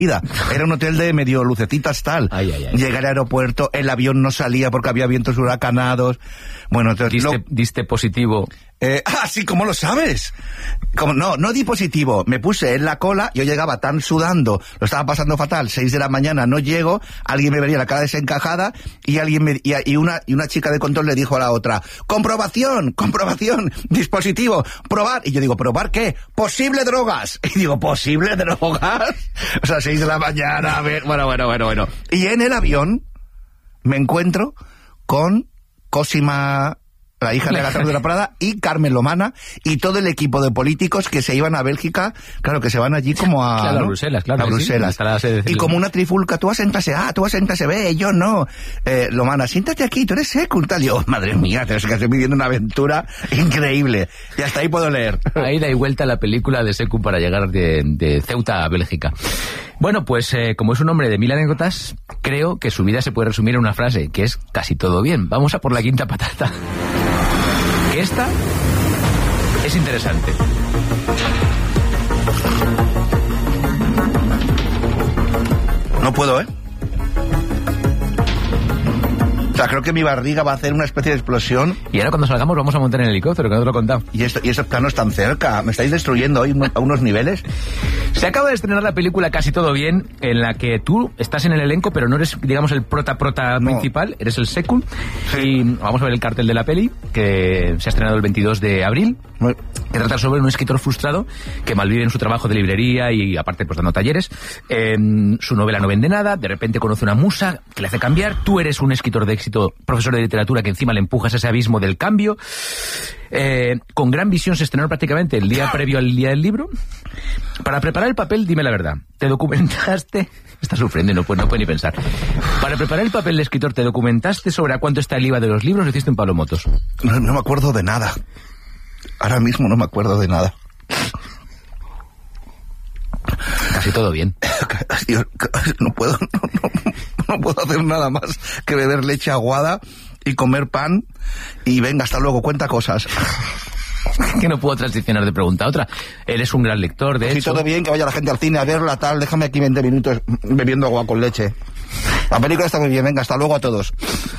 Era un hotel de medio lucecitas tal. Llegué al aeropuerto, el avión no salía porque había vientos huracanados. Bueno, entonces... ¿Diste positivo? Sí, ¿cómo lo sabes? No di positivo. Me puse en la cola, yo llegaba tan sudando, lo estaba pasando fatal, 6 de la mañana, no llego, alguien me vería la cara desencajada y una chica de control le dijo a la otra, comprobación, dispositivo, probar. Y yo digo, ¿probar qué? Posible drogas. Y digo, ¿posible drogas? O sea, 6 de la mañana, a ver, bueno. Y en el avión me encuentro con Cosima, la hija de Agatha de la Prada, y Carmen Lomana, y todo el equipo de políticos que se iban a Bélgica, claro, que se van allí como a... Claro, ¿no? A Bruselas, claro. A Bruselas. Sí, y como una trifulca, tú vas en clase A, tú vas en clase B, yo no. Lomana, siéntate aquí, tú eres secu, tal. Yo, madre mía, es que estoy viviendo una aventura increíble. Y hasta ahí puedo leer. Ahí da y vuelta la película de Secu para llegar de Ceuta a Bélgica. Bueno, pues como es un hombre de 1000 anécdotas, creo que su vida se puede resumir en una frase, que es casi todo bien. Vamos a por la quinta patata. Esta es interesante. No puedo, ¿eh? O sea, creo que mi barriga va a hacer una especie de explosión. Y ahora cuando salgamos vamos a montar en el helicóptero, que no te lo he contado. Y esos planos tan cerca, me estáis destruyendo hoy a unos niveles. Se acaba de estrenar la película Casi todo bien, en la que tú estás en el elenco, pero no eres, digamos, el prota principal, eres el secund. Sí. Y vamos a ver el cartel de la peli, que se ha estrenado el 22 de abril, que trata sobre un escritor frustrado que malvive en su trabajo de librería y aparte pues dando talleres. Su novela no vende nada, de repente conoce una musa que le hace cambiar. Tú eres un escritor de éxito, profesor de literatura, que encima le empujas a ese abismo del cambio. Con gran visión se estrenó prácticamente el día previo al día del libro. Para preparar el papel, dime la verdad, ¿te documentaste? Está sufriendo y no puede ni pensar. Para preparar el papel de escritor, ¿te documentaste sobre a cuánto está el IVA de los libros o hiciste un Pablo Motos? No me acuerdo de nada. Ahora mismo no me acuerdo de nada. Casi todo bien. No puedo hacer nada más que beber leche aguada y comer pan y venga, hasta luego, cuenta cosas. Que no puedo transicionar de pregunta a otra. Él es un gran lector, de hecho. Sí, todo bien, que vaya la gente al cine a verla, tal, déjame aquí 20 minutos bebiendo agua con leche. La película está muy bien, venga, hasta luego a todos.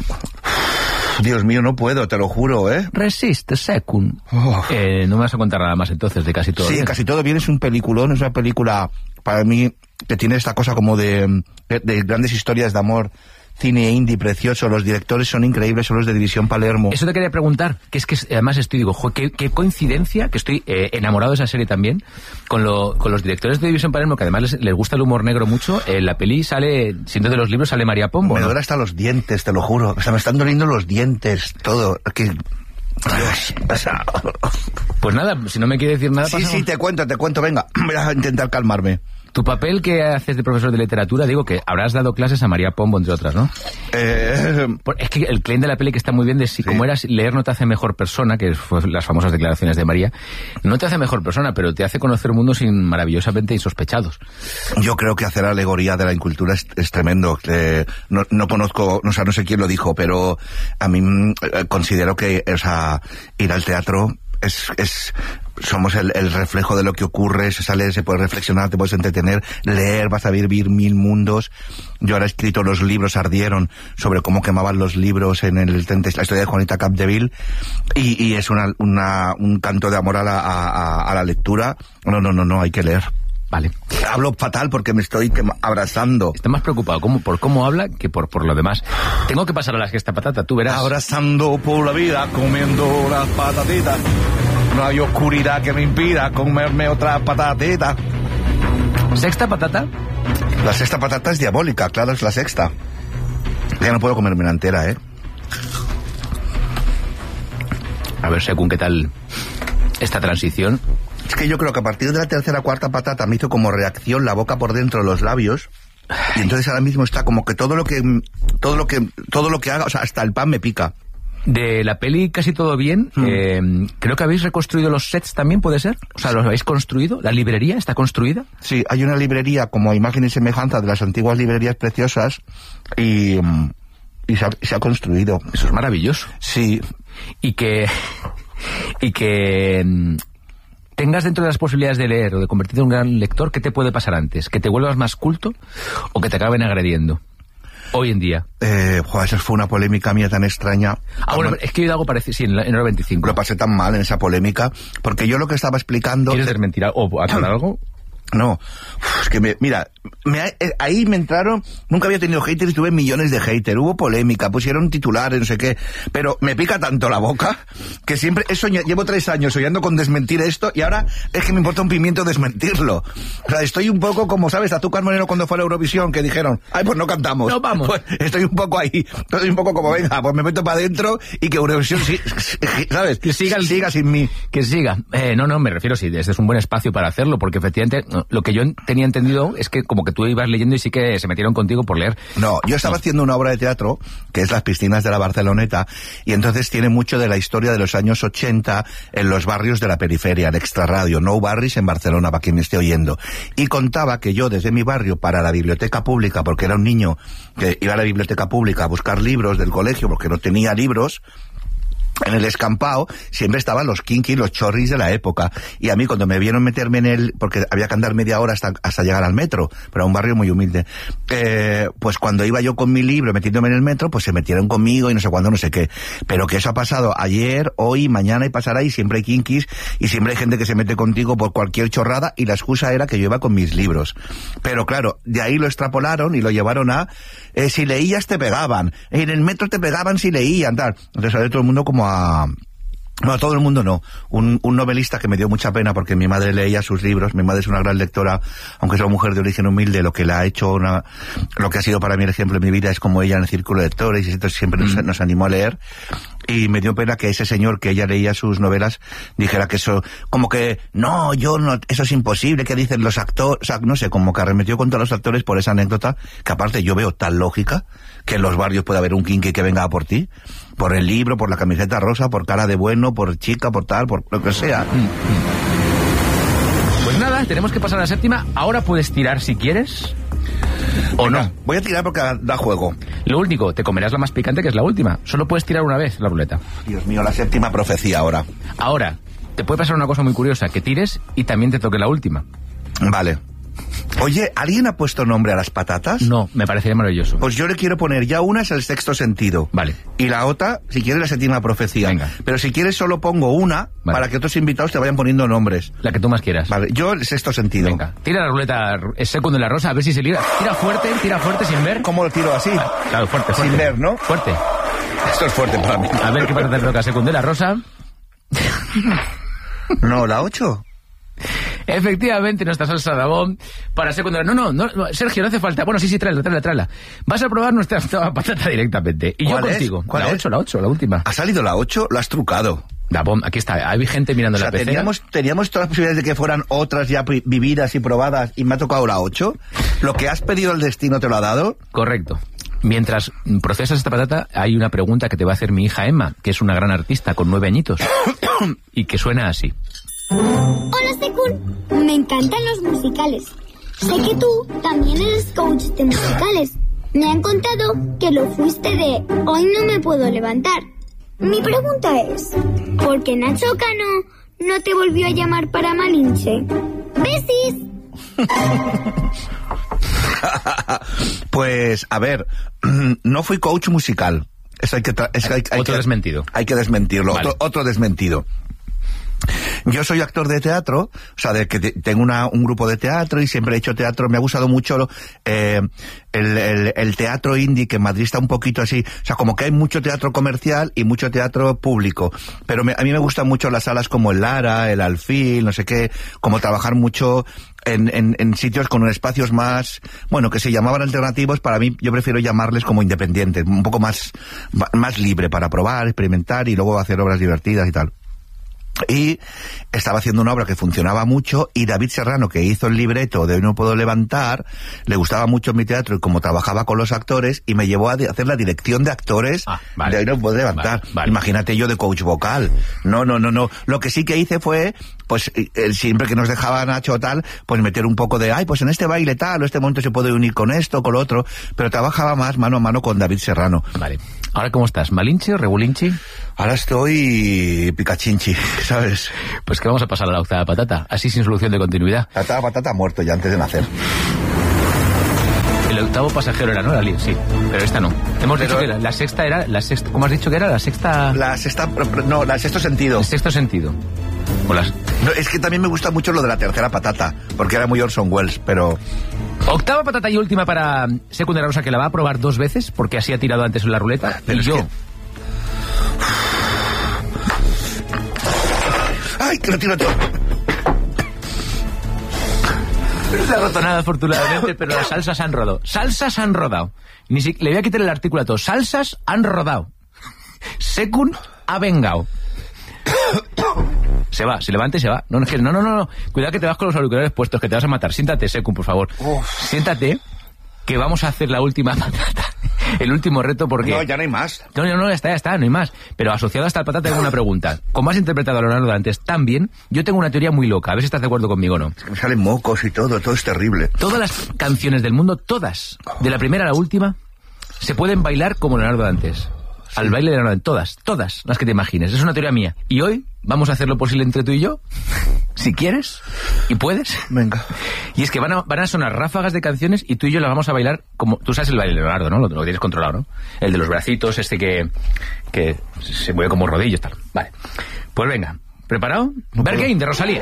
Dios mío, no puedo, te lo juro, ¿eh? Resiste, secund. No me vas a contar nada más entonces de Casi todo bien. Sí, Casi todo bien es un peliculón, es una película, para mí, que tiene esta cosa como de grandes historias de amor, cine indie precioso, los directores son increíbles, son los de División Palermo. Eso te quería preguntar, que es que además digo, qué coincidencia, que estoy enamorado de esa serie también, con los directores de División Palermo, que además les gusta el humor negro mucho. En la peli sale, siendo de los libros, sale María Pombo, Me ¿no? duele hasta los dientes, te lo juro, o sea, me están doliendo los dientes, todo, que... Dios, o sea... Pues nada, si no me quiere decir nada... Sí, te cuento, venga, voy a intentar calmarme. Tu papel que haces de profesor de literatura, digo que habrás dado clases a María Pombo, entre otras, ¿no? Es que el claim de la peli que está muy bien de si como eras leer no te hace mejor persona, que fue las famosas declaraciones de María, no te hace mejor persona, pero te hace conocer mundos maravillosamente insospechados. Yo creo que hacer alegoría de la incultura es tremendo. No conozco, o sea, no sé quién lo dijo, pero a mí considero que, o sea, ir al teatro somos el reflejo de lo que ocurre, se puede reflexionar, te puedes entretener, leer, vas a vivir 1000 mundos. Yo ahora he escrito Los libros ardieron, sobre cómo quemaban los libros en la historia de Juanita Capdeville, y es un canto de amor a la lectura. No, hay que leer. Vale. Hablo fatal porque me estoy abrazando. Está más preocupado por cómo habla que por lo demás. Tengo que pasar a la sexta patata, tú verás. Abrazando por la vida, comiendo las patatitas. No hay oscuridad que me impida comerme otra patatita. ¿Sexta patata? La sexta patata es diabólica, claro, es la sexta. Ya no puedo comerme una entera, ¿eh? A ver, según qué tal esta transición. Es que yo creo que a partir de la tercera o cuarta patata me hizo como reacción la boca por dentro de los labios. Y entonces ahora mismo está como que todo lo que haga, o sea, hasta el pan me pica. De la peli Casi todo bien, creo que habéis reconstruido los sets también, ¿puede ser? O sea, ¿los habéis construido? ¿La librería está construida? Sí, hay una librería como imagen y semejanza de las antiguas librerías preciosas y se ha construido. Eso es maravilloso. Sí. Y que tengas dentro de las posibilidades de leer o de convertirte en un gran lector, ¿qué te puede pasar antes? ¿Que te vuelvas más culto o que te acaben agrediendo? Hoy en día. Esa fue una polémica mía tan extraña. Bueno, es que he oído algo parecido, sí, en Hora 25. Lo pasé tan mal en esa polémica, porque yo lo que estaba explicando... ¿Quieres desmentir o aclarar algo? No, es que ahí me entraron, nunca había tenido haters y tuve millones de haters, hubo polémica, pusieron titulares, no sé qué, pero me pica tanto la boca que siempre, llevo 3 años soñando con desmentir esto y ahora es que me importa un pimiento desmentirlo. O sea, estoy un poco como, ¿sabes? Azúcar Moreno cuando fue a la Eurovisión, que dijeron, ay, pues no cantamos. No, vamos. Pues estoy un poco ahí, estoy un poco como, venga, pues me meto para adentro y que Eurovisión, ¿sabes? Que siga sin mí. Que siga. No, me refiero, sí, este es un buen espacio para hacerlo, porque efectivamente... Lo que yo tenía entendido es que como que tú ibas leyendo y sí que se metieron contigo por leer. No, yo estaba haciendo una obra de teatro, que es Las piscinas de la Barceloneta, y entonces tiene mucho de la historia de los años 80 en los barrios de la periferia, el extrarradio, Nou Barris en Barcelona, para quien me esté oyendo. Y contaba que yo desde mi barrio para la biblioteca pública, porque era un niño que iba a la biblioteca pública a buscar libros del colegio porque no tenía libros, en el escampado siempre estaban los kinkis, los chorris de la época. Y a mí cuando me vieron meterme porque había que andar media hora hasta llegar al metro, pero era un barrio muy humilde, pues cuando iba yo con mi libro metiéndome en el metro, pues se metieron conmigo y no sé cuándo, no sé qué. Pero que eso ha pasado ayer, hoy, mañana y pasará, y siempre hay kinkis y siempre hay gente que se mete contigo por cualquier chorrada, y la excusa era que yo iba con mis libros. Pero claro, de ahí lo extrapolaron y lo llevaron a si leías te pegaban, en el metro te pegaban si leían, tal. Entonces salió todo el mundo como no, todo el mundo no. Un novelista que me dio mucha pena porque mi madre leía sus libros. Mi madre es una gran lectora, aunque es una mujer de origen humilde. Lo que la ha hecho, lo que ha sido para mí el ejemplo de mi vida es como ella en el círculo de lectores, y entonces siempre nos animó a leer. Y me dio pena que ese señor que ella leía sus novelas dijera que eso, como que, no, yo no, eso es imposible, que dicen los actores, o sea, no sé, como que arremetió contra los actores por esa anécdota, que aparte yo veo tan lógica, que en los barrios puede haber un kinky que venga a por ti, por el libro, por la camiseta rosa, por cara de bueno, por chica, por tal, por lo que sea. Pues nada, tenemos que pasar a la séptima. Ahora puedes tirar si quieres. ¿O venga, no? Voy a tirar porque da juego. Lo único, te comerás la más picante, que es la última. Solo puedes tirar una vez la ruleta. Dios mío, la séptima profecía ahora. Ahora, te puede pasar una cosa muy curiosa, que tires y también te toque la última. Vale. Oye, ¿alguien ha puesto nombre a las patatas? No, me parecería maravilloso. Pues yo le quiero poner, ya una es el sexto sentido. Vale. Y la otra, si quieres, la séptima profecía. Venga. Pero si quieres solo pongo una, vale, para que otros invitados te vayan poniendo nombres. La que tú más quieras. Vale, yo el sexto sentido. Venga, tira la ruleta, es segundo de la rosa, a ver si se libra. Tira fuerte sin ver. ¿Cómo lo tiro así? Claro, fuerte. Sin ver, ¿no? Fuerte. Esto es fuerte para mí. A ver qué patata te toca, segundo de la rosa. No, la 8. Efectivamente, nuestra salsa de abón para secundaria. No, Sergio, no hace falta. Bueno, sí, tráela. Vas a probar nuestra patata directamente. Y yo contigo. ¿Cuál es? La 8, la última. ¿Ha salido la 8? Lo has trucado. Dabón, aquí está. Hay gente mirando la pecera. Teníamos todas las posibilidades de que fueran otras ya vividas y probadas y me ha tocado la 8. ¿Lo que has pedido el destino te lo ha dado? Correcto. Mientras procesas esta patata, hay una pregunta que te va a hacer mi hija Emma, que es una gran artista con 9 añitos, y que suena así. Hola, Sekun. Me encantan los musicales. Sé que tú también eres coach de musicales. Me han contado que lo fuiste de Hoy no me puedo levantar. Mi pregunta es, ¿por qué Nacho Cano no te volvió a llamar para Malinche? ¡Besis! Pues, a ver, no fui coach musical. Eso hay que desmentido. Hay que desmentirlo. Vale. Otro desmentido. Yo soy actor de teatro, o sea, de que tengo un grupo de teatro y siempre he hecho teatro. Me ha gustado mucho el teatro indie, que en Madrid está un poquito así. O sea, como que hay mucho teatro comercial y mucho teatro público. Pero a mí me gustan mucho las salas como el Lara, el Alfil, no sé qué, como trabajar mucho en sitios con espacios más, bueno, que se llamaban alternativos. Para mí, yo prefiero llamarles como independientes, un poco más libre para probar, experimentar y luego hacer obras divertidas y tal. Y estaba haciendo una obra que funcionaba mucho, y David Serrano, que hizo el libreto de Hoy no puedo levantar, le gustaba mucho mi teatro y como trabajaba con los actores, y me llevó a hacer la dirección de actores de Hoy no puedo levantar. Vale. Imagínate yo de coach vocal. No. Lo que sí que hice fue pues siempre que nos dejaba Nacho tal, pues meter un poco de, pues en este baile tal, o este momento se puede unir con esto, con lo otro, pero trabajaba más mano a mano con David Serrano. Vale. ¿Ahora cómo estás? ¿Malinche o regulinchi? Ahora estoy picachinchi, ¿sabes? Pues que vamos a pasar a la octava patata, así sin solución de continuidad. La octava patata ha muerto ya antes de nacer. El octavo pasajero era, ¿no? La sí, pero esta no. Hemos dicho que la sexta era... ¿Cómo has dicho que era? La sexta... La sexto sentido. El sexto sentido. No, es que también me gusta mucho lo de la tercera patata, porque era muy Orson Welles, pero... Octava patata y última para Secundaria Rosa, que la va a probar 2 veces, porque así ha tirado antes en la ruleta. Pero y yo... ¡Ay, que lo tiro todo! No se ha roto nada, afortunadamente, pero las salsas han rodado. Salsas han rodado. Le voy a quitar el artículo a todo. Salsas han rodado. Secund ha vengado. Se va, se levanta y se va. No. Cuidado que te vas con los auriculares puestos, que te vas a matar. Siéntate, Secund, por favor. Siéntate, que vamos a hacer la última patata. El último reto, porque... No, ya no hay más. No, ya está, no hay más. Pero asociado hasta el patata tengo una pregunta. Como has interpretado a Leonardo Dantes tan bien, yo tengo una teoría muy loca. A ver si estás de acuerdo conmigo o no. Es que me salen mocos y todo es terrible. Todas las canciones del mundo, todas, de la primera a la última, se pueden bailar como Leonardo Dantes. Sí. Al baile de Leonardo Dantes. Todas las que te imagines. Es una teoría mía. Y hoy vamos a hacer lo posible entre tú y yo, si quieres y puedes. Venga. Y es que van a sonar ráfagas de canciones y tú y yo las vamos a bailar como... Tú sabes el baile de Leonardo, ¿no? Lo tienes controlado, ¿no? El de los bracitos, que se mueve como rodillos, tal. Vale. Pues venga. ¿Preparado? Berghain, de Rosalía.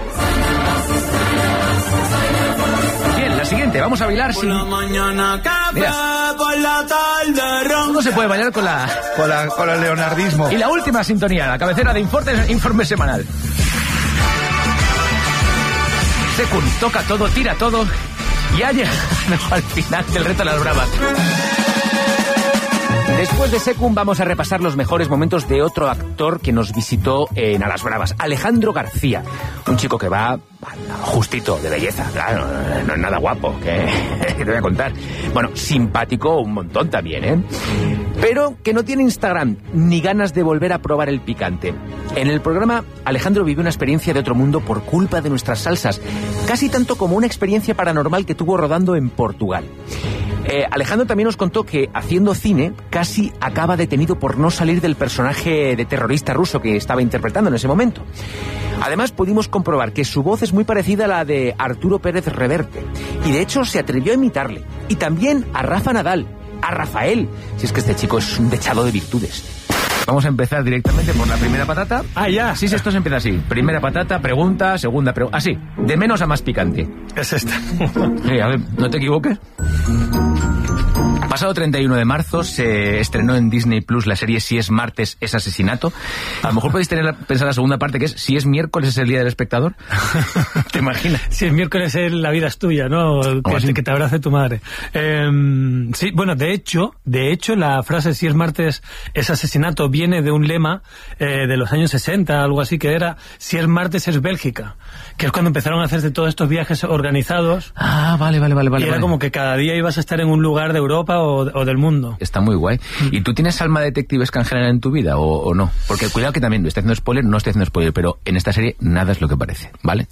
Bien, la siguiente. Vamos a bailar sin... Mira. No se puede bailar con el leonardismo. Y la última sintonía, la cabecera de informe semanal. Secund toca todo, tira todo y ha llegado al final del reto de las bravas. Después de Secund vamos a repasar los mejores momentos de otro actor que nos visitó en A las Bravas, Alejandro García, un chico que va justito de belleza, claro, no es nada guapo, que te voy a contar. Bueno, simpático un montón también, ¿eh? Pero que no tiene Instagram ni ganas de volver a probar el picante. En el programa, Alejandro vivió una experiencia de otro mundo por culpa de nuestras salsas, casi tanto como una experiencia paranormal que tuvo rodando en Portugal. Alejandro también nos contó que haciendo cine casi acaba detenido por no salir del personaje de terrorista ruso que estaba interpretando en ese momento. Además pudimos comprobar que su voz es muy parecida a la de Arturo Pérez Reverte y de hecho se atrevió a imitarle. Y también a Rafa Nadal, a Rafael, si es que este chico es un dechado de virtudes. Vamos a empezar directamente por la primera patata. Ya. Sí, esto se empieza así. Primera patata, pregunta, segunda pregunta. Así, de menos a más picante. Es esta. A ver, no te equivoques. Pasado 31 de marzo se estrenó en Disney Plus la serie Si es martes es asesinato. A lo mejor podéis pensar la segunda parte, que es Si es miércoles es el día del espectador. ¿Te imaginas? Si es miércoles la vida es tuya, ¿no? Que te abrace tu madre. Sí, bueno, de hecho, la frase Si es martes es asesinato viene de un lema de los años 60, algo así, que era Si es martes es Bélgica, que es cuando empezaron a hacerse todos estos viajes organizados. Vale. Y era como que cada día ibas a estar en un lugar de Europa o del mundo. Está muy guay. ¿Y tú tienes alma detectivesca en general en tu vida o no? Porque cuidado que también estoy haciendo spoiler, no estoy haciendo spoiler, pero en esta serie nada es lo que parece, ¿vale?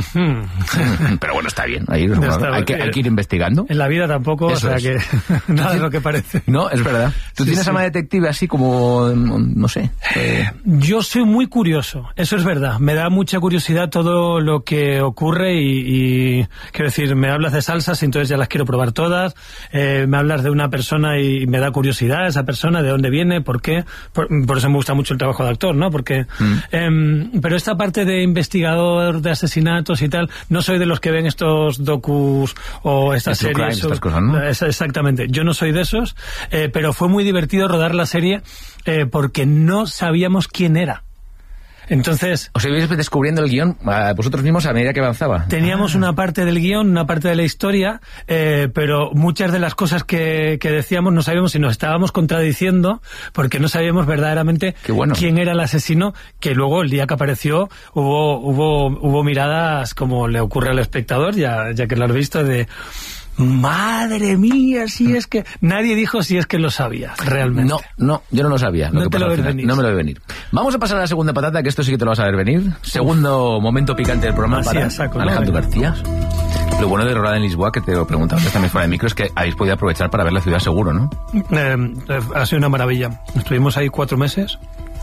Pero bueno, está bien. Hay que ir investigando. En la vida tampoco, eso o sea que nada es lo que parece. No, es verdad. ¿Tú tienes alma detective así como, no sé? Yo soy muy curioso, eso es verdad. Me da mucha curiosidad todo lo que ocurre y quiero decir, me hablas de salsas y entonces ya las quiero probar todas. Me hablas de una persona y me da curiosidad esa persona, de dónde viene, por qué. Por eso me gusta mucho el trabajo de actor, ¿no? Porque pero esta parte de investigador de asesinatos y tal, no soy de los que ven estos docus o estas series. Crime, estas cosas, ¿no? Exactamente, yo no soy de esos, pero fue muy divertido rodar la serie porque no sabíamos quién era. Entonces... ¿Os ibais descubriendo el guión vosotros mismos a medida que avanzaba? Teníamos una parte del guión, una parte de la historia, pero muchas de las cosas que decíamos no sabíamos si nos estábamos contradiciendo, porque no sabíamos verdaderamente quién era el asesino, que luego el día que apareció hubo miradas, como le ocurre al espectador, ya que lo has visto, de Madre mía, si es que... Nadie dijo si es que lo sabía, realmente. No, yo no lo sabía. No te lo ves venir. No me lo ve venir. Vamos a pasar a la segunda patata, que esto sí que te lo vas a ver venir. Segundo momento picante del programa para Alejandro García. Lo bueno de rodar en Lisboa, que te lo preguntaba antes también fuera de micro, es que habéis podido aprovechar para ver la ciudad seguro, ¿no? Ha sido una maravilla. Estuvimos ahí 4 meses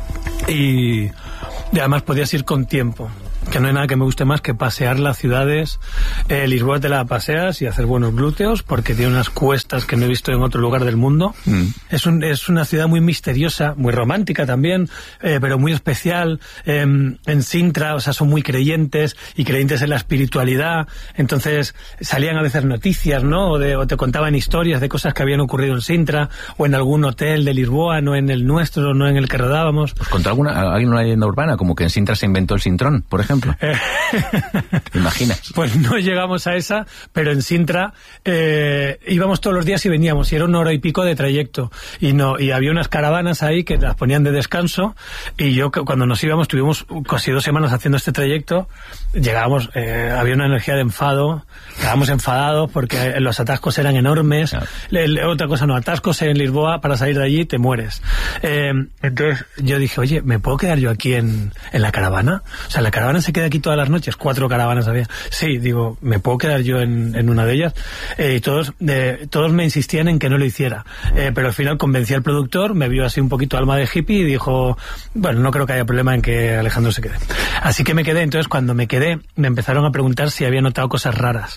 y además podías ir con tiempo. Que no hay nada que me guste más que pasear las ciudades. Lisboa te la paseas y hacer buenos glúteos porque tiene unas cuestas que no he visto en otro lugar del mundo. Es una ciudad muy misteriosa, muy romántica también, pero muy especial. En Sintra, o sea, son muy creyentes y creyentes en la espiritualidad. Entonces salían a veces noticias, ¿no? O te contaban historias de cosas que habían ocurrido en Sintra o en algún hotel de Lisboa, no en el nuestro, no en el que rodábamos. ¿Os contó alguien una leyenda urbana? Como que en Sintra se inventó el sintrón, por ejemplo. ¿Te imaginas? Pues no llegamos a esa, pero en Sintra íbamos todos los días y veníamos, y era 1 hora y pico de trayecto, y había unas caravanas ahí que las ponían de descanso, y yo cuando nos íbamos, tuvimos casi 2 semanas haciendo este trayecto, llegábamos, había una energía de enfado, estábamos enfadados porque los atascos eran enormes. Claro. Otra cosa, no, atascos en Lisboa, para salir de allí te mueres. Entonces yo dije, oye, ¿me puedo quedar yo aquí en la caravana? O sea, la caravana se queda aquí todas las noches, 4 caravanas había. Sí, digo, ¿me puedo quedar yo en una de ellas? Y todos me insistían en que no lo hiciera. Pero al final convencí al productor, me vio así un poquito alma de hippie y dijo, bueno, no creo que haya problema en que Alejandro se quede. Así que me quedé. Entonces cuando me quedé, me empezaron a preguntar si había notado cosas raras.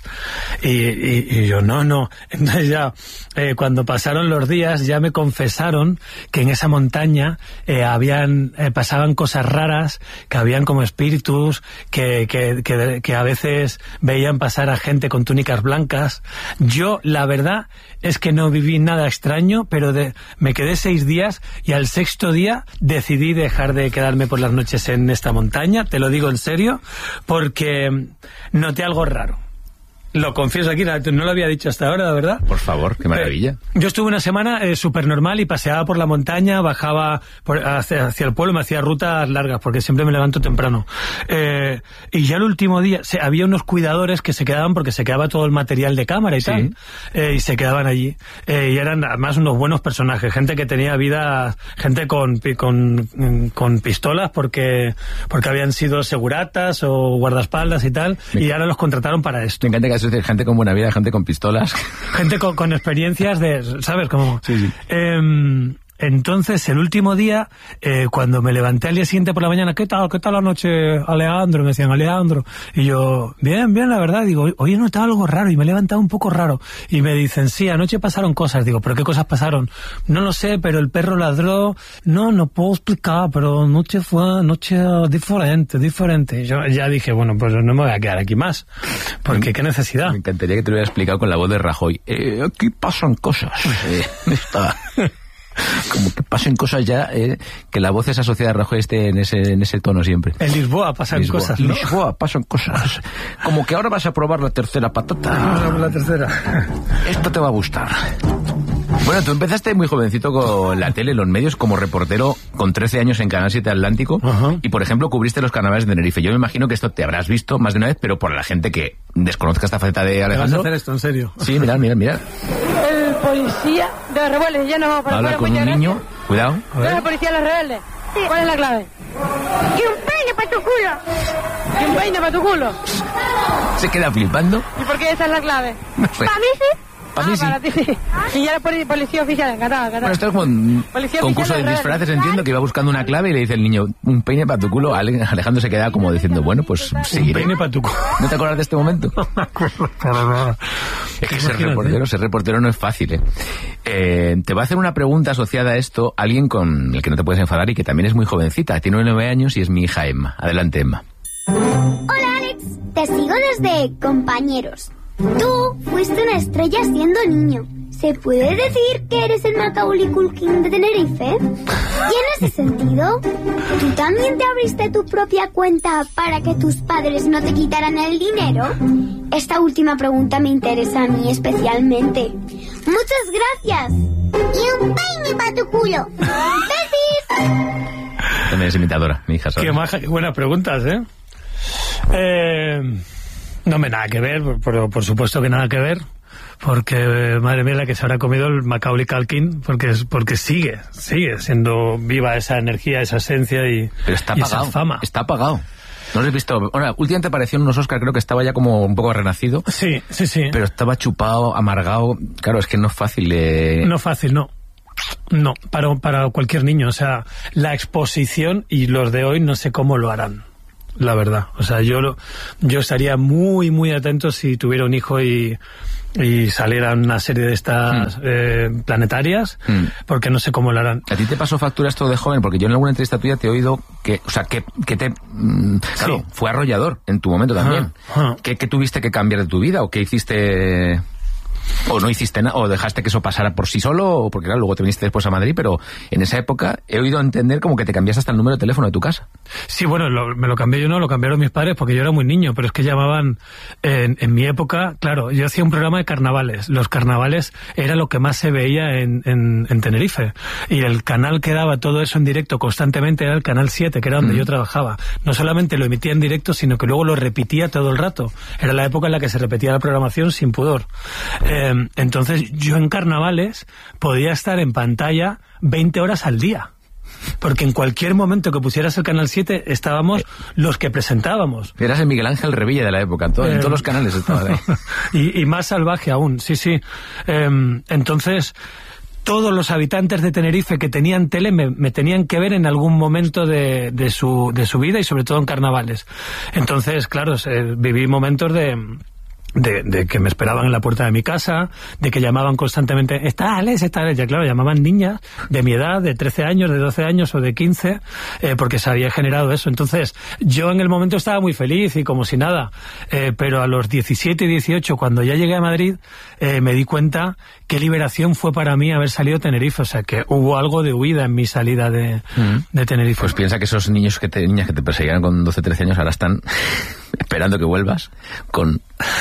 Y yo, no. Entonces ya, cuando pasaron los días, ya me confesaron que en esa montaña pasaban cosas raras, que habían como espíritus, que a veces veían pasar a gente con túnicas blancas. Yo, la verdad, es que no viví nada extraño, pero me quedé 6 días y al 6º día decidí dejar de quedarme por las noches en esta montaña, te lo digo en serio, porque noté algo raro. Lo confieso aquí, no lo había dicho hasta ahora, ¿verdad? Por favor, qué maravilla. Yo estuve una semana súper normal y paseaba por la montaña, bajaba hacia el pueblo, me hacía rutas largas porque siempre me levanto temprano. Y ya el último día había unos cuidadores que se quedaban porque se quedaba todo el material de cámara y tal, y se quedaban allí. Y eran además unos buenos personajes, gente que tenía vida, gente con pistolas porque habían sido seguratas o guardaespaldas y tal, y ahora los contrataron para esto. Me encanta que es decir, gente con buena vida, gente con pistolas. Gente con experiencias de, ¿sabes? Como, sí. Entonces, el último día, cuando me levanté al día siguiente por la mañana, ¿qué tal la noche, Alejandro? Me decían, Alejandro. Y yo, bien, la verdad. Digo, hoy he notado algo raro y me he levantado un poco raro. Y me dicen, sí, anoche pasaron cosas. Digo, ¿pero qué cosas pasaron? No lo sé, pero el perro ladró. No puedo explicar, pero anoche fue diferente. Yo ya dije, bueno, pues no me voy a quedar aquí más. Porque qué necesidad. Me encantaría que te lo hubiera explicado con la voz de Rajoy. Aquí pasan cosas. Como que pasen cosas ya, que la voz es asociada a Rajoy esté en ese tono siempre. En Lisboa pasan cosas, ¿no? Lisboa pasan cosas. Como que ahora vas a probar la tercera patata. Vamos a por la tercera. Esto te va a gustar. Bueno, tú empezaste muy jovencito con la tele, los medios, como reportero con 13 años en Canal 7 Atlántico. Y, por ejemplo, cubriste los carnavales de Tenerife. Yo me imagino que esto te habrás visto más de una vez, pero por la gente que desconozca esta faceta de Alejandro... ¿Vas a hacer esto en serio? Sí, mirad. El policía de los rebeldes, ya no vamos para habla con un niño, cuidado. ¿Tú eres el policía de los rebeldes? Sí. ¿Cuál es la clave? ¡Y un peine para tu culo! ¿Y un peine para tu culo? Se queda flipando. ¿Y por qué esa es la clave? No sé. ¿Para mí sí? Para mí sí. Para ti. Y ya eres policía oficial, encantado. Bueno, esto es como un concurso de disfraces, entiendo, que iba buscando una clave y le dice el niño, un peine para tu culo. Alejandro se queda como diciendo, bueno, pues seguiré. Un peine para tu culo. ¿No te acuerdas de este momento? No me acuerdo para nada. Es que ser reportero no es fácil, te va a hacer una pregunta asociada a esto alguien con el que no te puedes enfadar y que también es muy jovencita. Tiene 9 años y es mi hija Emma. Adelante, Emma. Hola, Alex. Te sigo desde Compañeros. Tú fuiste una estrella siendo niño. ¿Se puede decir que eres el Macaulay Culkin de Tenerife? Y en ese sentido, ¿tú también te abriste tu propia cuenta para que tus padres no te quitaran el dinero? Esta última pregunta me interesa a mí especialmente. ¡Muchas gracias! ¡Y un peine para tu culo! ¡Besis! También es imitadora, mi hija. Qué maja, qué buenas preguntas, No me nada que ver, por supuesto que nada que ver. porque madre mía la que se habrá comido el Macaulay Culkin, porque sigue siendo viva esa energía, esa esencia pero está y apagado, esa fama. está apagado. No lo he visto. Ahora, últimamente apareció en unos Oscar, creo que estaba ya como un poco renacido. Sí. Pero estaba chupado, amargado. Claro, es que no es fácil. No fácil, no. No, para cualquier niño. O sea, la exposición y los de hoy no sé cómo lo harán. La verdad. O sea, yo estaría muy, muy atento si tuviera un hijo y saliera una serie de estas planetarias, porque no sé cómo lo harán. ¿A ti te pasó factura esto de joven? Porque yo en alguna entrevista tuya te he oído que te... claro, fue arrollador en tu momento también. ¿Qué tuviste que cambiar de tu vida? ¿O qué hiciste...? ¿O no hiciste nada? ¿O dejaste que eso pasara por sí solo? ¿O porque claro, luego te viniste después a Madrid? Pero en esa época he oído entender como que te cambiaste hasta el número de teléfono de tu casa. Sí, bueno, me lo cambié yo, no, lo cambiaron mis padres porque yo era muy niño, pero es que llamaban, en mi época, claro, yo hacía un programa de carnavales. Los carnavales era lo que más se veía en Tenerife. Y el canal que daba todo eso en directo constantemente era el Canal 7, que era donde yo trabajaba. No solamente lo emitía en directo, sino que luego lo repetía todo el rato. Era la época en la que se repetía la programación sin pudor. Entonces yo en carnavales podía estar en pantalla 20 horas al día. Porque en cualquier momento que pusieras el Canal 7 estábamos los que presentábamos. Eras el Miguel Ángel Revilla de la época, en todos los canales estaba ahí. y más salvaje aún, sí. Entonces, todos los habitantes de Tenerife que tenían tele me tenían que ver en algún momento de su vida y sobre todo en carnavales. Entonces, claro, viví momentos de que me esperaban en la puerta de mi casa, de que llamaban constantemente, está Alex, ya claro, llamaban niñas de mi edad, de 13 años, de 12 años o de 15, porque se había generado eso. Entonces, yo en el momento estaba muy feliz y como si nada, pero a los 17 y 18, cuando ya llegué a Madrid, me di cuenta qué liberación fue para mí haber salido de Tenerife, o sea, que hubo algo de huida en mi salida de Tenerife. Pues piensa que esos niñas que te perseguían con 12, 13 años ahora están esperando que vuelvas con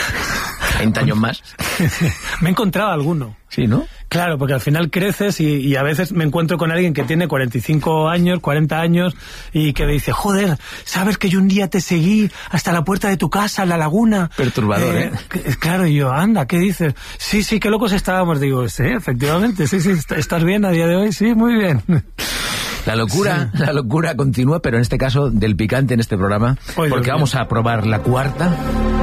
20 años más. Me he encontrado alguno. Sí, ¿no? Claro, porque al final creces y a veces me encuentro con alguien que tiene 45 años, 40 años y que me dice, joder, ¿sabes que yo un día te seguí hasta la puerta de tu casa, en la laguna? Perturbador, ¿eh? Claro, y yo, anda, ¿qué dices? Sí, qué locos estábamos. Digo, sí, efectivamente, sí, ¿estás bien a día de hoy? Sí, muy bien. La locura continúa, pero en este caso del picante en este programa, porque vamos a probar la cuarta.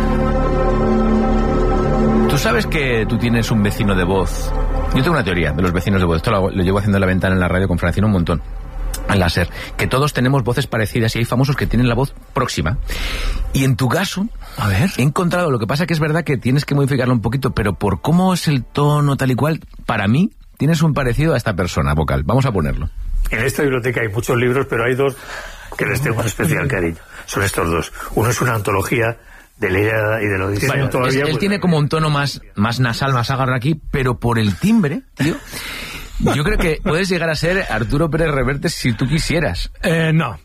Tú sabes que tú tienes un vecino de voz. Yo tengo una teoría de los vecinos de voz. Esto lo llevo haciendo en la ventana en la radio con Francino un montón. En la SER. Que todos tenemos voces parecidas y hay famosos que tienen la voz próxima. Y en tu caso, a ver, he encontrado, lo que pasa que es verdad que tienes que modificarlo un poquito, pero por cómo es el tono tal y cual, para mí, tienes un parecido a esta persona vocal. Vamos a ponerlo. En esta biblioteca hay muchos libros, pero hay dos que les tengo un especial cariño. Son estos dos. Uno es una antología de la Ilíada y de la Odisea. Bueno, él tiene como un tono más nasal, más agarrado aquí, pero por el timbre, tío, yo creo que puedes llegar a ser Arturo Pérez Reverte si tú quisieras. No.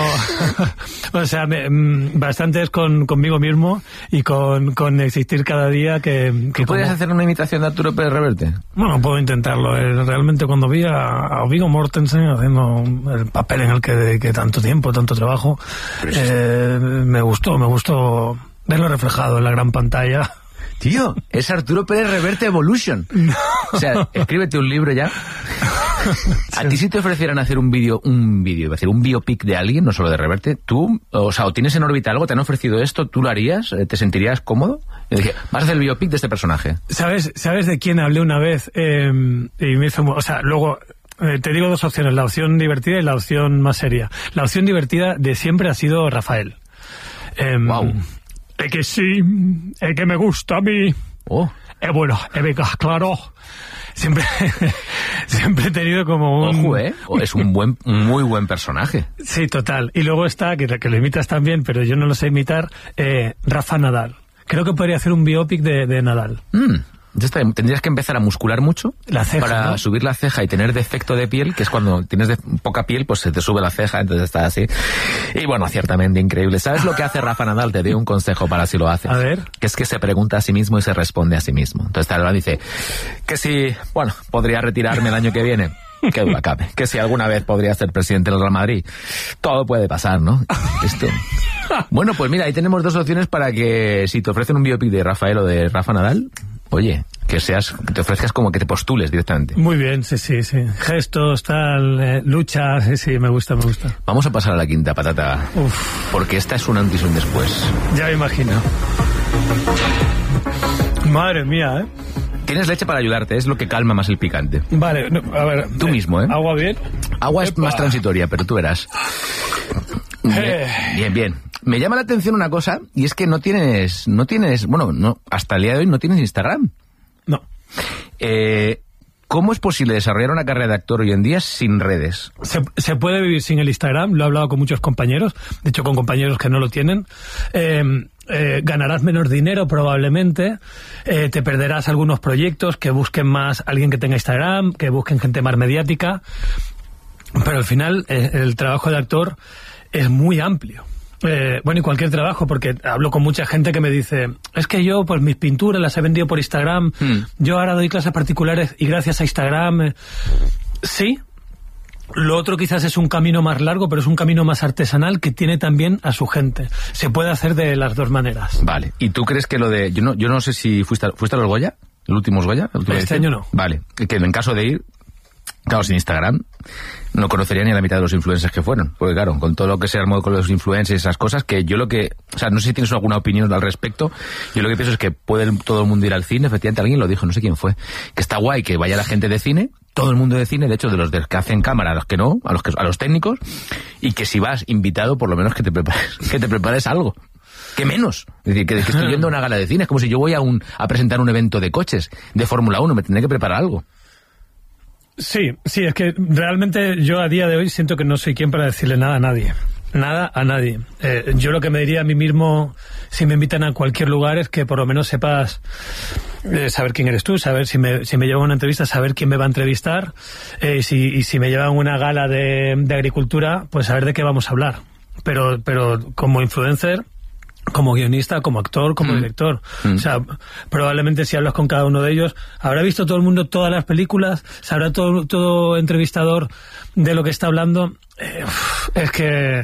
O sea, bastante es conmigo mismo y con existir cada día que ¿Puedes hacer una imitación de Arturo Pérez Reverte? Bueno, puedo intentarlo. Realmente cuando vi a Viggo Mortensen haciendo el papel en el que tanto tiempo, tanto trabajo, me gustó verlo reflejado en la gran pantalla. Tío, es Arturo Pérez Reverte Evolution. No. O sea, escríbete un libro ya. A ti si te ofrecieran hacer un biopic de alguien, no solo de Reverte, tú, o sea, o tienes en órbita algo, te han ofrecido esto, ¿tú lo harías? ¿Te sentirías cómodo? Y dije, vas a hacer el biopic de este personaje. ¿Sabes de quién hablé una vez? Y me hizo, o sea, luego te digo dos opciones, la opción divertida y la opción más seria. La opción divertida de siempre ha sido Rafael. Wow. Es que sí, es que me gusta a mí. Bueno, claro. Siempre he tenido como un... Ojo, es un muy buen personaje. Sí, total. Y luego está, que lo imitas también, pero yo no lo sé imitar, Rafa Nadal. Creo que podría hacer un biopic de Nadal. Tendrías que empezar a muscular mucho la ceja, para ¿no? subir la ceja y tener defecto de piel, que es cuando tienes poca piel, pues se te sube la ceja, entonces está así. Y bueno, ciertamente increíble. ¿Sabes lo que hace Rafa Nadal? Te doy un consejo para si lo haces. A ver. Que es que se pregunta a sí mismo y se responde a sí mismo. Entonces tal dice que si, bueno, podría retirarme el año que viene. Qué duda cabe. Que si alguna vez podría ser presidente del Real Madrid. Todo puede pasar, ¿no? Esto. Bueno, pues mira, ahí tenemos dos opciones para que si te ofrecen un biopic de Rafael o de Rafa Nadal, oye, que te ofrezcas como que te postules directamente. Muy bien, sí. Gestos, tal, lucha, sí, me gusta. Vamos a pasar a la quinta patata. Uf. Porque esta es un antes y un después. Ya me imagino. Madre mía, ¿eh? Tienes leche para ayudarte, es lo que calma más el picante. Vale, a ver. Tú mismo, ¿eh? ¿Agua bien? Agua es más transitoria, pero tú verás. Bien. Me llama la atención una cosa, y es que no tienes, bueno, no, hasta el día de hoy no tienes Instagram. No. ¿Cómo es posible desarrollar una carrera de actor hoy en día sin redes? Se puede vivir sin el Instagram, lo he hablado con muchos compañeros, de hecho con compañeros que no lo tienen. Ganarás menos dinero probablemente, te perderás algunos proyectos que busquen más alguien que tenga Instagram, que busquen gente más mediática, pero al final el trabajo de actor es muy amplio. Bueno, y cualquier trabajo, porque hablo con mucha gente que me dice, es que yo pues mis pinturas las he vendido por Instagram, yo ahora doy clases particulares y gracias a Instagram. Sí, lo otro quizás es un camino más largo, pero es un camino más artesanal que tiene también a su gente. Se puede hacer de las dos maneras. Vale, ¿y tú crees que lo de... Yo no sé si fuiste a los Goya, el último Goya? Este año no. Vale, que en caso de ir, claro, sin Instagram, no conocería ni a la mitad de los influencers que fueron. Porque claro, con todo lo que se armó con los influencers y esas cosas, que yo o sea, no sé si tienes alguna opinión al respecto, yo lo que pienso es que puede todo el mundo ir al cine, efectivamente alguien lo dijo, no sé quién fue, que está guay que vaya la gente de cine, todo el mundo de cine, de hecho de los que hacen cámara, a los que no, a los técnicos, y que si vas invitado, por lo menos que te prepares algo. ¿Qué menos? Es decir, que estoy yendo a una gala de cine, es como si yo voy a presentar un evento de coches, de Fórmula 1, me tendré que preparar algo. Sí, es que realmente yo a día de hoy siento que no soy quien para decirle nada a nadie. Nada a nadie. Yo lo que me diría a mí mismo si me invitan a cualquier lugar es que por lo menos sepas saber quién eres tú, saber si me llevan a una entrevista, saber quién me va a entrevistar, y si me llevan a una gala de agricultura, pues saber de qué vamos a hablar. Pero como influencer, como guionista, como actor, como director. O sea, probablemente si hablas con cada uno de ellos, habrá visto todo el mundo todas las películas, sabrá todo entrevistador de lo que está hablando. Es que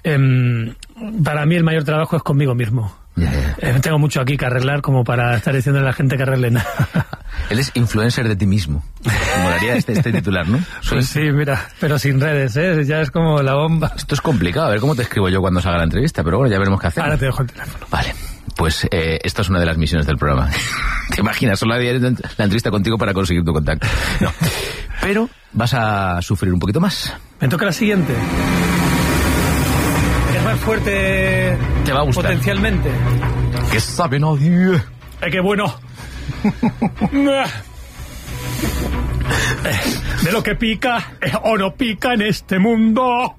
para mí el mayor trabajo es conmigo mismo. Tengo mucho aquí que arreglar como para estar diciendo a la gente que arregle nada. Él es influencer de ti mismo. Me molaría este titular, ¿no? Pues sí, mira, pero sin redes, ya es como la bomba. Esto es complicado, a ver cómo te escribo yo cuando salga la entrevista, pero bueno, ya veremos qué hacer. Ahora te dejo el teléfono. Vale, pues esta es una de las misiones del programa. ¿Te imaginas? Solo la entrevista contigo para conseguir tu contacto. No. Pero vas a sufrir un poquito más. Me toca la siguiente. Es más fuerte. Te va a gustar. Potencialmente. ¿Qué sabe nadie? ¡Qué bueno! De lo que pica o no pica en este mundo.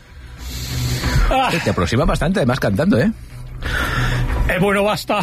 Te aproxima bastante, además cantando, ¿eh? Bueno, basta.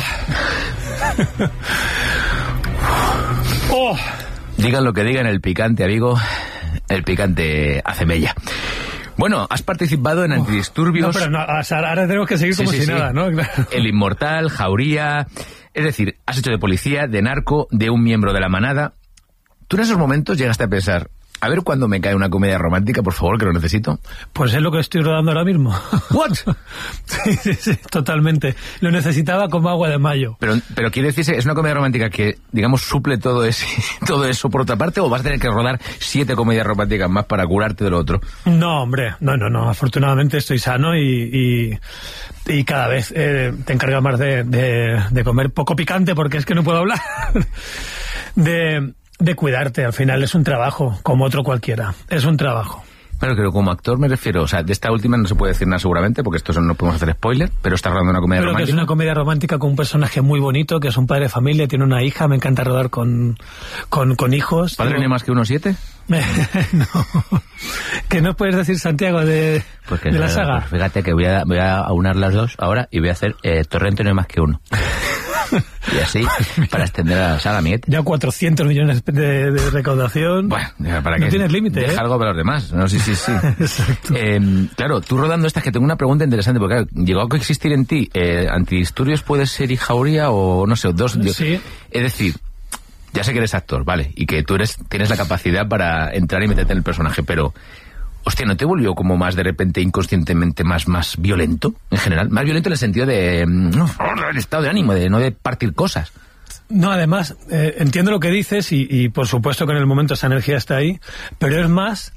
Oh. Digan lo que digan, el picante, amigo, el picante hace mella. Bueno, has participado en Antidisturbios... No, pero no, ahora tenemos que seguir como si nada, ¿no? Claro. El Inmortal, Jauría... Es decir, has hecho de policía, de narco, de un miembro de la manada. ¿Tú en esos momentos llegaste a pensar, a ver cuándo me cae una comedia romántica, por favor, que lo necesito? Pues es lo que estoy rodando ahora mismo. ¿What? Sí, totalmente. Lo necesitaba como agua de mayo. Pero quiere decirse, ¿es una comedia romántica que, digamos, suple todo eso por otra parte, o vas a tener que rodar 7 comedias románticas más para curarte de lo otro? No, hombre, no. Afortunadamente estoy sano y cada vez te encargas más de comer poco picante, porque es que no puedo hablar. De cuidarte, al final es un trabajo, como otro cualquiera, es un trabajo. Claro, pero como actor me refiero, o sea, de esta última no se puede decir nada seguramente, porque esto no podemos hacer spoiler, pero estás rodando una comedia romántica. Que es una comedia romántica con un personaje muy bonito, que es un padre de familia, tiene una hija, me encanta rodar con hijos. ¿Padre ni más que 1,7? No. ¿Qué no puedes decir, Santiago, de la saga? Pues fíjate que voy a aunar las dos ahora y voy a hacer Torrente no hay más que uno. Y así, para extender a la saga, amiguete. Ya 400 millones de recaudación. Bueno, para no tienes límite, deja algo para los demás. No, sí. Exacto. Claro, tú rodando estas, que tengo una pregunta interesante, porque claro, ¿llegó a coexistir en ti Antidisturbios puede ser y Jauría o no sé, dos? Sí. Es decir, ya sé que eres actor, vale, y que tú tienes la capacidad para entrar y meterte en el personaje, pero... Hostia, ¿no te volvió como más de repente inconscientemente más violento en general? Más violento en el sentido de el estado de ánimo, de no de partir cosas. No, además, entiendo lo que dices y por supuesto que en el momento esa energía está ahí, pero es más,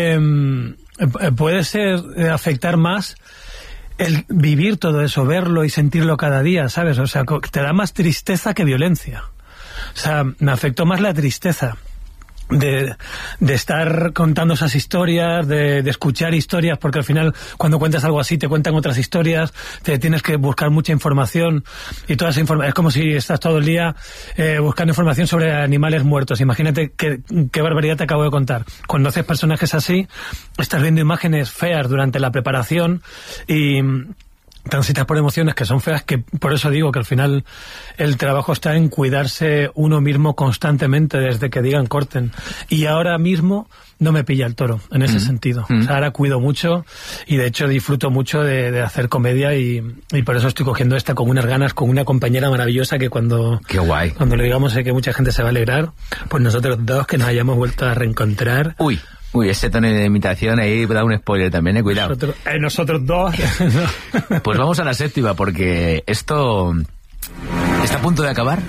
puede ser afectar más el vivir todo eso, verlo y sentirlo cada día, ¿sabes? O sea, te da más tristeza que violencia. O sea, me afectó más la tristeza de estar contando esas historias, de escuchar historias, porque al final cuando cuentas algo así te cuentan otras historias, te tienes que buscar mucha información y toda esa información, es como si estás todo el día buscando información sobre animales muertos. Imagínate qué barbaridad te acabo de contar. Cuando haces personajes así, estás viendo imágenes feas durante la preparación y transitas por emociones que son feas, que por eso digo que al final el trabajo está en cuidarse uno mismo constantemente desde que digan corten. Y ahora mismo no me pilla el toro en ese sentido. O sea, ahora cuido mucho y de hecho disfruto mucho de hacer comedia y por eso estoy cogiendo esta con unas ganas, con una compañera maravillosa que cuando... Qué guay. Cuando le digamos sé que mucha gente se va a alegrar, pues nosotros dos que nos hayamos vuelto a reencontrar. Uy, ese tono de imitación ahí da un spoiler también, cuidado. Nosotros dos. Pues vamos a la séptima, porque esto está a punto de acabar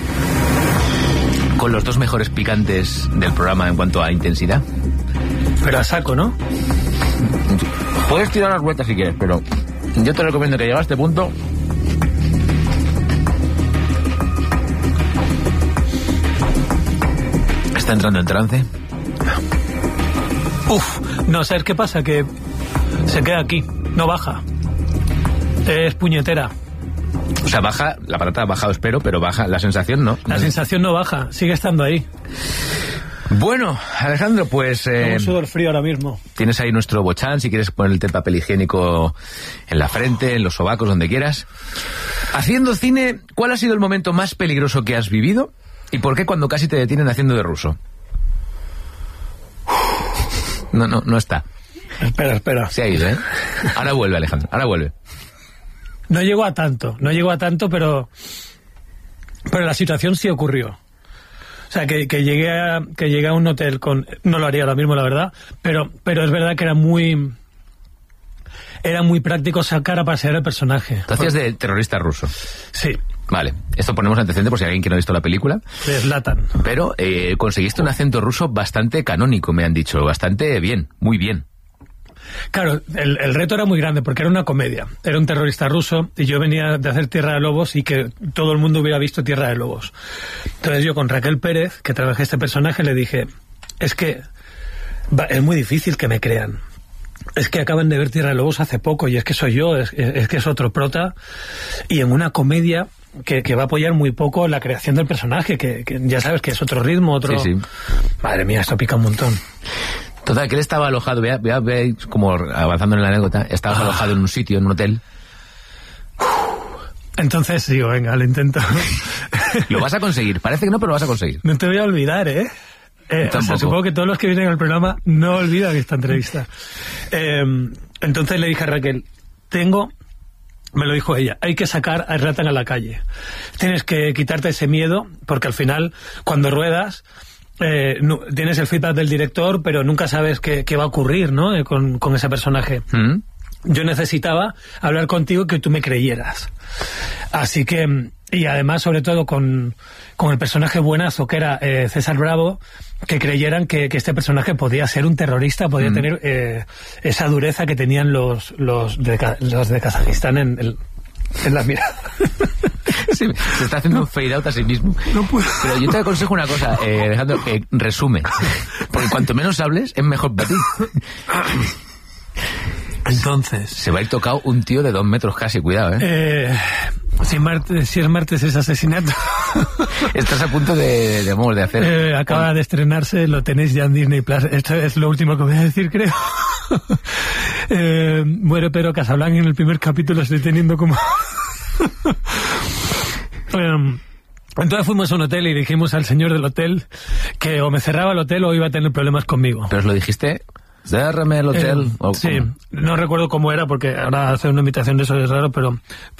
con los dos mejores picantes del programa en cuanto a intensidad. Pero a saco, ¿no? Puedes tirar las vueltas si quieres, pero yo te recomiendo que llegue a este punto. Está entrando en trance. No, ¿sabes qué pasa? Que se queda aquí, no baja. Es puñetera. O sea, baja, la patata ha bajado, espero, pero baja, la sensación no. La sensación no baja, sigue estando ahí. Bueno, Alejandro, pues... un sudor frío ahora mismo. Tienes ahí nuestro bochán, si quieres ponerte el papel higiénico en la frente, en los sobacos, donde quieras. Haciendo cine, ¿cuál ha sido el momento más peligroso que has vivido? ¿Y por qué cuando casi te detienen haciendo de ruso? No está. Espera. Se ha ido, ¿eh? Ahora vuelve, Alejandro, ahora vuelve. No llegó a tanto, pero la situación sí ocurrió. O sea, que llegué a un hotel con... No lo haría ahora mismo, la verdad, pero es verdad que era muy práctico sacar a pasear el personaje. ¿Tú hacías de terrorista ruso? Sí. Vale, esto ponemos antecedente por si hay alguien que no ha visto la película. De Zlatan. Pero conseguiste un acento ruso bastante canónico, me han dicho, bastante bien, muy bien. Claro, el reto era muy grande porque era una comedia. Era un terrorista ruso y yo venía de hacer Tierra de Lobos y que todo el mundo hubiera visto Tierra de Lobos. Entonces yo con Raquel Pérez, que trabajé este personaje, le dije, es que es muy difícil que me crean. Es que acaban de ver Tierra de Lobos hace poco y es que soy yo, es que es otro prota. Y en una comedia que va a apoyar muy poco la creación del personaje, que ya sabes que es otro ritmo, otro... Sí. Madre mía, esto pica un montón. Total, que él estaba alojado, vea como avanzando en la anécdota, estabas alojado en un sitio, en un hotel. Entonces digo, venga, lo intento. Lo vas a conseguir, parece que no, pero lo vas a conseguir. No te voy a olvidar, ¿eh? O sea, supongo que todos los que vienen al programa no olvidan esta entrevista. Entonces le dije a Raquel, me lo dijo ella, hay que sacar a Zlatan a la calle. Tienes que quitarte ese miedo, porque al final, cuando ruedas, tienes el feedback del director, pero nunca sabes qué va a ocurrir, ¿no? Con ese personaje. Yo necesitaba hablar contigo y que tú me creyeras. Así que, y además, sobre todo, con el personaje buenazo que era César Bravo, que creyeran que este personaje podía ser un terrorista, podía tener esa dureza que tenían los de Kazajistán en la mirada. Sí, se está haciendo un fade out a sí mismo. No puedo. Pero yo te aconsejo una cosa, Alejandro, que resume. Porque cuanto menos hables, es mejor para ti. Entonces... Se va a ir tocado un tío de 2 metros casi, cuidado, ¿eh? Si es martes es asesinato. Estás a punto de hacer... Acaba de estrenarse, lo tenéis ya en Disney Plus. Esto es lo último que voy a decir, creo. Muere Pedro Casablanca en el primer capítulo, estoy teniendo como... Entonces fuimos a un hotel y dijimos al señor del hotel que o me cerraba el hotel o iba a tener problemas conmigo. ¿Pero os lo dijiste? Cérrame el hotel. Sí, no recuerdo cómo era porque ahora hacer una imitación de eso es raro, pero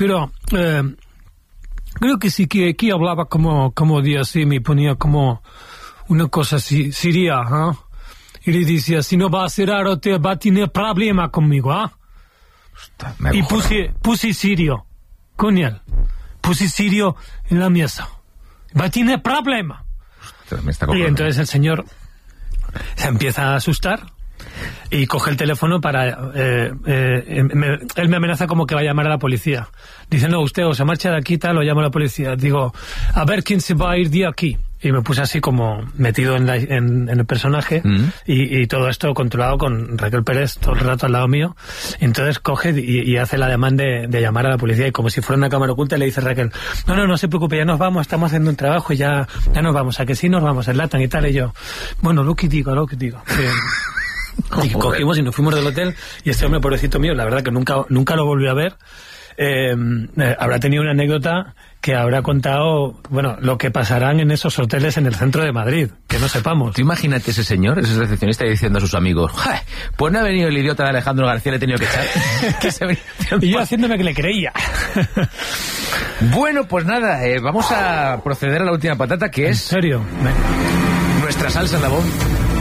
creo que sí que aquí hablaba como de así, me ponía como una cosa así, siria, ¿eh? Y le decía, si no va a cerrar hotel va a tener problema conmigo, ¿ah? Y puse sirio con él, puse sirio en la mesa. va a tener problema. Y entonces el señor se empieza a asustar y coge el teléfono para... él me amenaza como que va a llamar a la policía. Dice, no, usted o se marcha de aquí tal o llamo a la policía. Digo, a ver quién se va a ir de aquí. Y me puse así como metido en el personaje y todo esto controlado con Raquel Pérez todo el rato al lado mío. Y entonces coge y hace la demanda de llamar a la policía y como si fuera una cámara oculta le dice Raquel, no se preocupe, ya nos vamos, estamos haciendo un trabajo y ya nos vamos, a que sí nos vamos, el Latan y tal. Y yo, bueno, lo que digo. Y cogimos y nos fuimos del hotel y este hombre, pobrecito mío, la verdad que nunca lo volví a ver. Habrá tenido una anécdota que habrá contado, bueno, lo que pasarán en esos hoteles en el centro de Madrid, que no sepamos. Tú imagínate ese señor, ese recepcionista diciendo a sus amigos, pues no ha venido el idiota de Alejandro García, le he tenido que echar. Y yo haciéndome que le creía. Bueno, pues nada, vamos a proceder a la última patata, que es... ¿En serio? Nuestra salsa en la voz.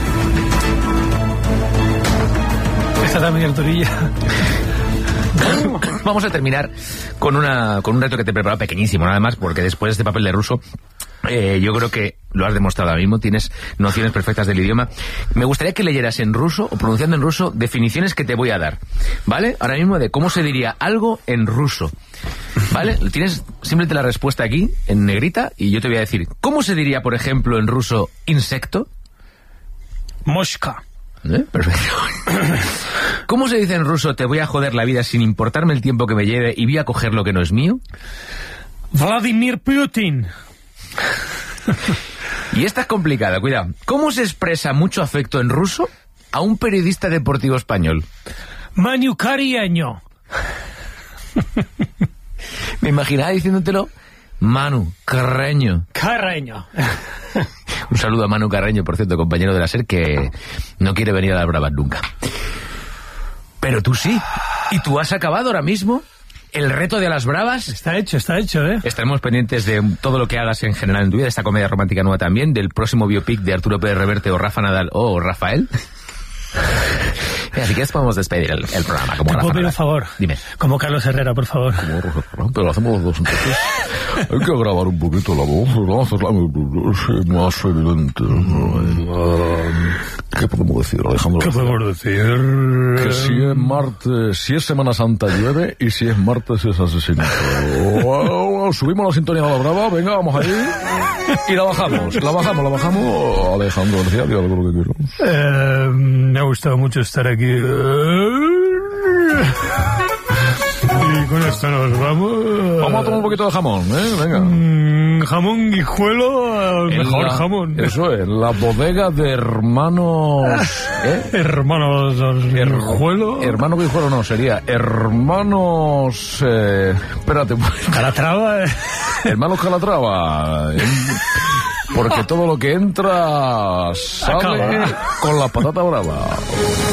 Esta también Arturilla. Vamos a terminar con un reto que te he preparado pequeñísimo, nada más, porque después de este papel de ruso, yo creo que lo has demostrado ahora mismo, tienes nociones perfectas del idioma. Me gustaría que leyeras en ruso, o pronunciando en ruso, definiciones que te voy a dar, ¿vale? Ahora mismo de cómo se diría algo en ruso, ¿vale? Tienes simplemente la respuesta aquí, en negrita, y yo te voy a decir, ¿cómo se diría, por ejemplo, en ruso, insecto? Mosca. Perfecto. ¿Cómo se dice en ruso, te voy a joder la vida sin importarme el tiempo que me lleve y voy a coger lo que no es mío? Vladimir Putin. Y esta es complicada, cuidado. ¿Cómo se expresa mucho afecto en ruso a un periodista deportivo español? Manu Carreño. Me imaginaba diciéndotelo, Manu Carreño. Carreño. Un saludo a Manu Carreño, por cierto, compañero de la SER, que no quiere venir a las bravas nunca. Pero tú sí. Y tú has acabado ahora mismo el reto de las bravas. Está hecho, ¿eh? Estaremos pendientes de todo lo que hagas en general en tu vida, de esta comedia romántica nueva también, del próximo biopic de Arturo Pérez Reverte o Rafa Nadal o Rafael. Así que podemos despedir el programa. Como ¿te puedo pedir un favor? Dime. Como Carlos Herrera, por favor. Como Carlos Herrera, pero hacemos los dos entonces. Hay que grabar un poquito la voz, vamos a hacerla más evidente. ¿Qué podemos decir, Alejandro? ¿Qué podemos decir? Que si es martes, si es Semana Santa llueve y si es martes es asesinato. Subimos la sintonía de la brava, venga, vamos ahí. Y la bajamos. Alejandro García, diga algo lo que quiero. Me ha gustado mucho estar aquí. Y con esto nos vamos. Vamos a tomar un poquito de jamón, venga. Jamón guijuelo, mejor jamón. Eso es, la bodega de hermanos... Hermanos Guijuelo. Hermano Guijuelo no, sería hermanos... espérate. Calatrava. Hermanos Calatrava. Porque todo lo que entra sale acaba con la patata brava.